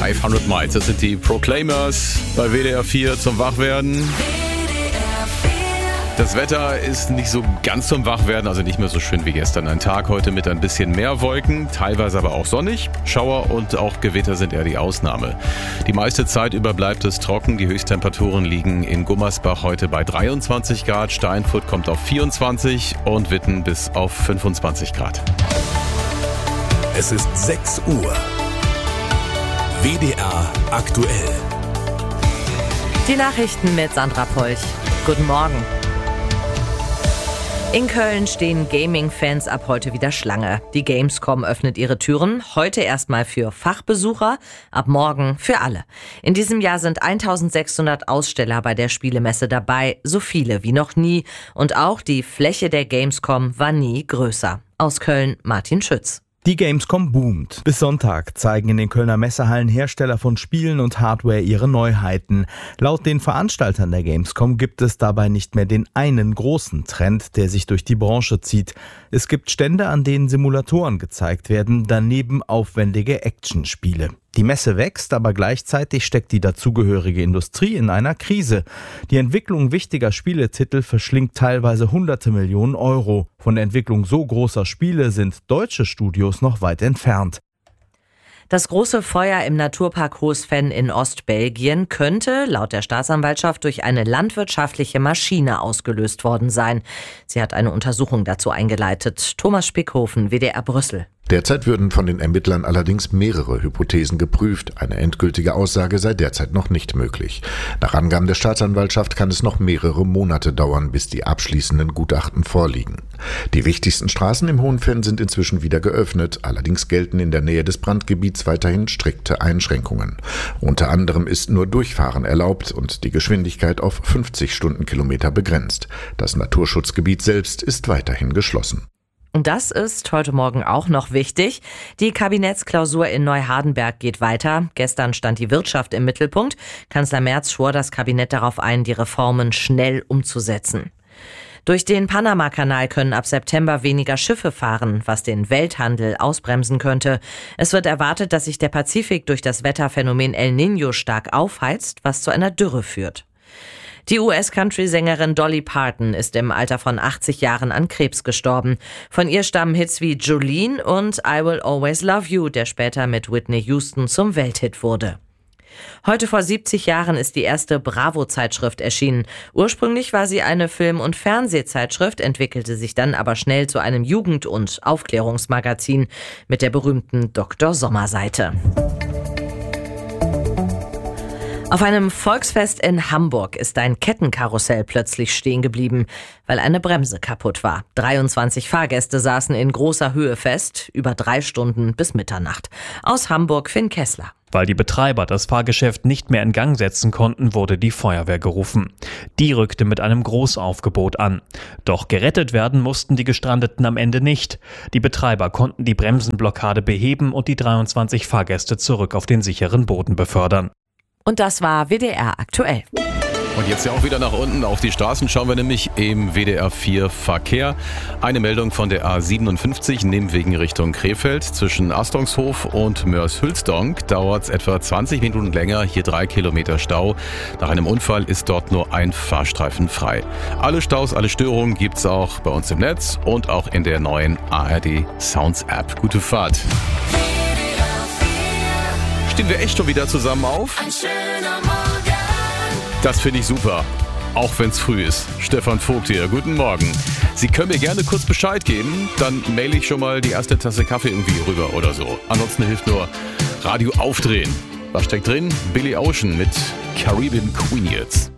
500 Miles. Das sind die Proclaimers bei WDR 4 zum Wachwerden. Das Wetter ist nicht so ganz zum Wachwerden, also nicht mehr so schön wie gestern. Ein Tag heute mit ein bisschen mehr Wolken, teilweise aber auch sonnig. Schauer und auch Gewitter sind eher die Ausnahme. Die meiste Zeit über bleibt es trocken. Die Höchsttemperaturen liegen in Gummersbach heute bei 23 Grad. Steinfurt kommt auf 24 und Witten bis auf 25 Grad. Es ist 6 Uhr. WDR aktuell. Die Nachrichten mit Sandra Polch. Guten Morgen. In Köln stehen Gaming-Fans ab heute wieder Schlange. Die Gamescom öffnet ihre Türen, heute erstmal für Fachbesucher, ab morgen für alle. In diesem Jahr sind 1600 Aussteller bei der Spielemesse dabei, so viele wie noch nie. Und auch die Fläche der Gamescom war nie größer. Aus Köln Martin Schütz. Die Gamescom boomt. Bis Sonntag zeigen in den Kölner Messehallen Hersteller von Spielen und Hardware ihre Neuheiten. Laut den Veranstaltern der Gamescom gibt es dabei nicht mehr den einen großen Trend, der sich durch die Branche zieht. Es gibt Stände, an denen Simulatoren gezeigt werden, daneben aufwendige Actionspiele. Die Messe wächst, aber gleichzeitig steckt die dazugehörige Industrie in einer Krise. Die Entwicklung wichtiger Spieletitel verschlingt teilweise hunderte Millionen Euro. Von der Entwicklung so großer Spiele sind deutsche Studios noch weit entfernt. Das große Feuer im Naturpark Hohsven in Ostbelgien könnte laut der Staatsanwaltschaft durch eine landwirtschaftliche Maschine ausgelöst worden sein. Sie hat eine Untersuchung dazu eingeleitet. Thomas Spickhofen, WDR Brüssel. Derzeit würden von den Ermittlern allerdings mehrere Hypothesen geprüft. Eine endgültige Aussage sei derzeit noch nicht möglich. Nach Angaben der Staatsanwaltschaft kann es noch mehrere Monate dauern, bis die abschließenden Gutachten vorliegen. Die wichtigsten Straßen im Hohenfern sind inzwischen wieder geöffnet. Allerdings gelten in der Nähe des Brandgebiets weiterhin strikte Einschränkungen. Unter anderem ist nur Durchfahren erlaubt und die Geschwindigkeit auf 50 Stundenkilometer begrenzt. Das Naturschutzgebiet selbst ist weiterhin geschlossen. Und das ist heute Morgen auch noch wichtig. Die Kabinettsklausur in Neuhardenberg geht weiter. Gestern stand die Wirtschaft im Mittelpunkt. Kanzler Merz schwor das Kabinett darauf ein, die Reformen schnell umzusetzen. Durch den Panama-Kanal können ab September weniger Schiffe fahren, was den Welthandel ausbremsen könnte. Es wird erwartet, dass sich der Pazifik durch das Wetterphänomen El Niño stark aufheizt, was zu einer Dürre führt. Die US-Country-Sängerin Dolly Parton ist im Alter von 80 Jahren an Krebs gestorben. Von ihr stammen Hits wie Jolene und I Will Always Love You, der später mit Whitney Houston zum Welthit wurde. Heute vor 70 Jahren ist die erste Bravo-Zeitschrift erschienen. Ursprünglich war sie eine Film- und Fernsehzeitschrift, entwickelte sich dann aber schnell zu einem Jugend- und Aufklärungsmagazin mit der berühmten Dr. Sommer-Seite. Auf einem Volksfest in Hamburg ist ein Kettenkarussell plötzlich stehen geblieben, weil eine Bremse kaputt war. 23 Fahrgäste saßen in großer Höhe fest, über 3 Stunden bis Mitternacht. Aus Hamburg Finn Kessler. Weil die Betreiber das Fahrgeschäft nicht mehr in Gang setzen konnten, wurde die Feuerwehr gerufen. Die rückte mit einem Großaufgebot an. Doch gerettet werden mussten die Gestrandeten am Ende nicht. Die Betreiber konnten die Bremsenblockade beheben und die 23 Fahrgäste zurück auf den sicheren Boden befördern. Und das war WDR aktuell. Und jetzt ja auch wieder nach unten auf die Straßen schauen wir nämlich im WDR 4 Verkehr. Eine Meldung von der A57 Nimwegen Richtung Krefeld. Zwischen Astungshof und Mörs-Hülsdonk dauert es etwa 20 Minuten länger. Hier 3 Kilometer Stau. Nach einem Unfall ist dort nur ein Fahrstreifen frei. Alle Staus, alle Störungen gibt's auch bei uns im Netz und auch in der neuen ARD Sounds App. Gute Fahrt. Stehen wir echt schon wieder zusammen auf? Ein schöner Morgen. Das finde ich super, auch wenn es früh ist. Stefan Vogt hier, guten Morgen. Sie können mir gerne kurz Bescheid geben, dann maile ich schon mal die erste Tasse Kaffee irgendwie rüber oder so. Ansonsten hilft nur Radio aufdrehen. Was steckt drin? Billy Ocean mit Caribbean Queen jetzt.